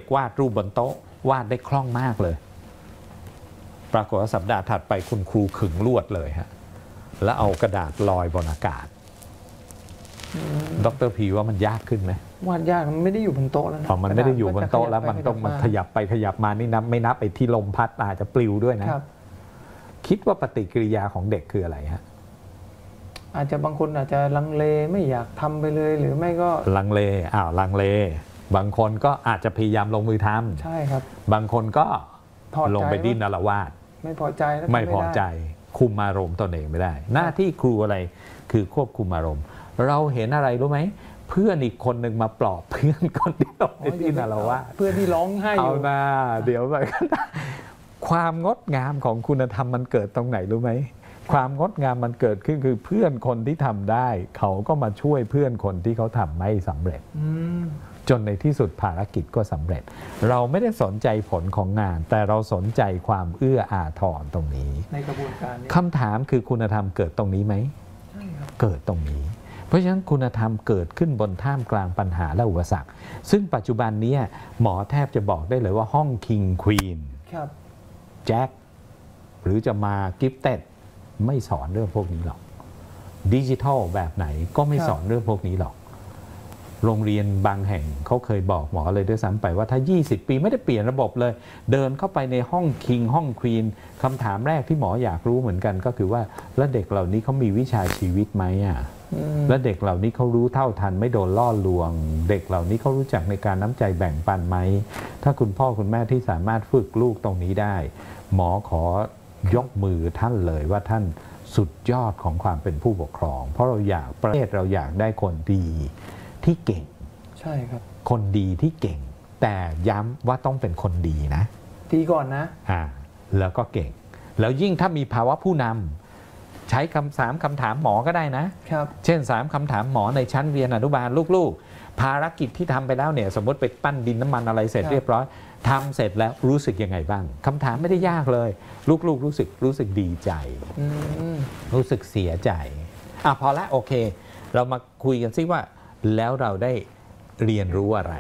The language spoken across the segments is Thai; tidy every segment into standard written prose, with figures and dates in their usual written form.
วาดรูปบนโต๊ะวาดได้คล่องมากเลยปรากฏว่าสัปดาห์ถัดไปคุณครูขึงลวดเลยฮะแล้วเอากระดาษลอยบนอากาศดร.พีว่ามันยากขึ้นไหมวาดยากมันไม่ได้อยู่บนโต๊ะแล้วนะมันไม่ได้อยู่บนโต๊ะแล้วมันต้องมันขยับไปขยับมานี่นับไม่นับไอ้ที่ลมพัดอาจจะปลิวด้วยนะคิดว่าปฏิกิริยาของเด็กคืออะไรฮะอาจจะบางคนอาจจะลังเลไม่อยากทำไปเลยหรือไม่ก็ลังเลลังเลบางคนก็อาจจะพยายามลงมือทำใช่ครับบางคนก็ลงไปดิ้นอาละวาดไม่พอใจแล้วไม่พอใจคุมอารมณ์ตนเองไม่ได้หน้าที่ครูอะไรคือควบคุมอารมณ์เราเห็นอะไรรู้ไหมเพื่อนอีกคนหนึ่งมาปลอบเพื่อนคนเดียวไปดิ้นอาละวาดเพื่อนที่ร้องไห้อยู่เอาหน้าเดี๋ยวไปความงดงามของคุณธรรมมันเกิดตรงไหนรู้ไหมความงดงามมันเกิดขึ้นคือเพื่อนคนที่ทำได้เขาก็มาช่วยเพื่อนคนที่เขาทำไม่สำเร็จจนในที่สุดภารกิจก็สำเร็จเราไม่ได้สนใจผลของงานแต่เราสนใจความเอื้ออาทรตรงนี้ในกระบวนการนี้คำถามคือคุณธรรมเกิดตรงนี้ไหมใช่ครับเกิดตรงนี้เพราะฉะนั้นคุณธรรมเกิดขึ้นบนท่ามกลางปัญหาและอุปสรรคซึ่งปัจจุบันนี้หมอแทบจะบอกได้เลยว่าห้องคิงควีนแจ็คหรือจะมากิฟเต็ดไม่สอนเรื่องพวกนี้หรอกดิจิทัลแบบไหนก็ไม่สอนเรื่องพวกนี้หรอกโรงเรียนบางแห่งเขาเคยบอกหมอเลยด้วยซ้ำไปว่าถ้า20 ปีไม่ได้เปลี่ยนระบบเลยเดินเข้าไปในห้องคิงห้องควีนคำถามแรกที่หมออยากรู้เหมือนกันก็คือว่าแล้วเด็กเหล่านี้เขามีวิชาชีวิตไหมแล้วเด็กเหล่านี้เขารู้เท่าทันไม่โดนล่อลวงเด็กเหล่านี้เขารู้จักในการน้ำใจแบ่งปันไหมถ้าคุณพ่อคุณแม่ที่สามารถฝึกลูกตรงนี้ได้หมอขอยกมือท่านเลยว่าท่านสุดยอดของความเป็นผู้ปกครองเพราะเราอยากประเทศเราอยากได้คนดีที่เก่งใช่ครับคนดีที่เก่งแต่ย้ำว่าต้องเป็นคนดีนะดีก่อนนะแล้วก็เก่งแล้วยิ่งถ้ามีภาวะผู้นำใช้3 คำถามหมอก็ได้นะครับเช่น3 คำถามหมอในชั้นเรียนอนุบาลลูกๆภารกิจที่ทำไปแล้วเนี่ยสมมติไปปั้นดินน้ำมันอะไรเสร็จเรียบร้อยทำเสร็จแล้วรู้สึกยังไงบ้างคำถามไม่ได้ยากเลยลูกๆรู้สึกดีใจรู้สึกเสียใจพอละโอเคเรามาคุยกันซิว่าแล้วเราได้เรียนรู้อะไร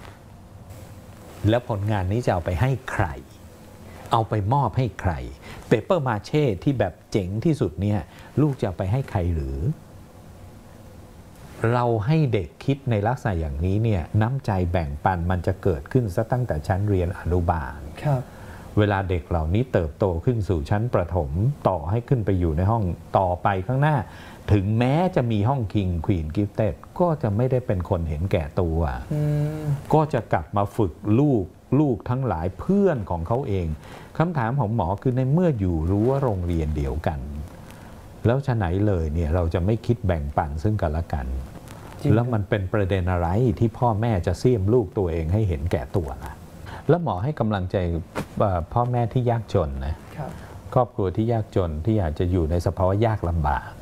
แล้วผลงานนี้จะเอาไปให้ใครเอาไปมอบให้ใครเปเปอร์มาเช่ที่แบบเจ๋งที่สุดเนี่ยลูกจะเอาไปให้ใครหรือเราให้เด็กคิดในลักษณะอย่างนี้เนี่ยน้ำใจแบ่งปันมันจะเกิดขึ้นซะตั้งแต่ชั้นเรียนอนุบาลเวลาเด็กเหล่านี้เติบโตขึ้นสู่ชั้นประถมต่อให้ขึ้นไปอยู่ในห้องต่อไปข้างหน้าถึงแม้จะมีห้องคิงควีนกิฟเต็ดก็จะไม่ได้เป็นคนเห็นแก่ตัวก็จะกลับมาฝึกลูกทั้งหลายเพื่อนของเขาเองคำถามของหมอคือในเมื่ออยู่รั้วโรงเรียนเดียวกันแล้วฉะไหนเลยเนี่ยเราจะไม่คิดแบ่งปันซึ่งกันและกันแล้วมันเป็นประเด็นอะไรที่พ่อแม่จะเสี่ยมลูกตัวเองให้เห็นแก่ตัวนะแล้วหมอให้กำลังใจพ่อแม่ที่ยากจนนะครอบครัวที่ยากจนที่อาจจะอยู่ในสภาวะยากลำบาก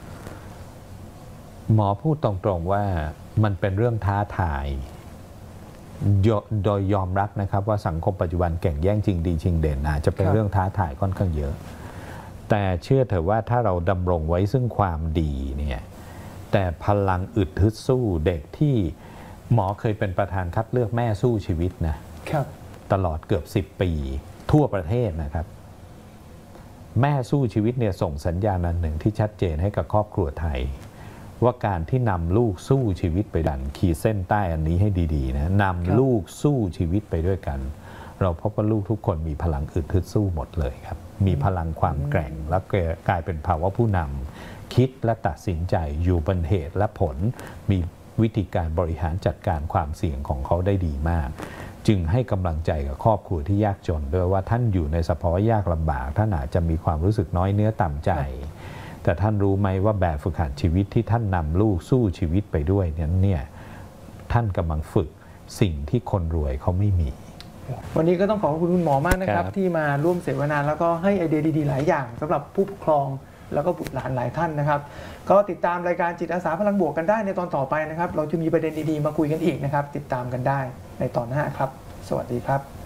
หมอพูดตรงๆว่ามันเป็นเรื่องท้าทายโดยยอมรับนะครับว่าสังคมปัจจุบันแข่งแย่งจริงดีจริงเด่นอาจจะเป็นเรื่องท้าทายค่อนข้างเยอะแต่เชื่อเถอะว่าถ้าเราดำรงไว้ซึ่งความดีเนี่ยแต่พลังอึดฮึดสู้เด็กที่หมอเคยเป็นประธานคัดเลือกแม่สู้ชีวิตนะตลอดเกือบ10 ปีทั่วประเทศนะครับแม่สู้ชีวิตเนี่ยส่งสัญญาณอันหนึ่งที่ชัดเจนให้กับครอบครัวไทยว่าการที่นำลูกสู้ชีวิตไปดันขีดเส้นใต้อันนี้ให้ดีๆนะนำลูกสู้ชีวิตไปด้วยกันเราพบว่าลูกทุกคนมีพลังอึดฮึดสู้หมดเลยครับมีพลังความแกร่งและกลายเป็นภาวะผู้นำคิดและตัดสินใจอยู่บนเหตุและผลมีวิธีการบริหารจัดการความเสี่ยงของเขาได้ดีมากจึงให้กำลังใจกับครอบครัวที่ยากจนด้วยว่าท่านอยู่ในสภาวะยากลำบากท่านอาจจะมีความรู้สึกน้อยเนื้อต่ำใจแต่ท่านรู้ไหมว่าแบบฝึกหัดชีวิตที่ท่านนำลูกสู้ชีวิตไปด้วยเนี่ยท่านกำลังฝึกสิ่งที่คนรวยเขาไม่มีวันนี้ก็ต้องขอบคุณคุณหมอมากนะครับที่มาร่วมเสวนาแล้วก็ให้ไอเดียดีๆหลายอย่างสำหรับผู้ปกครองแล้วก็บุตรหลานหลายท่านนะครับก็ติดตามรายการจิตอาสาพลังบวกกันได้ในตอนต่อไปนะครับเราจะมีประเด็นดีๆมาคุยกันอีกนะครับติดตามกันได้ในตอนหน้าครับสวัสดีครับ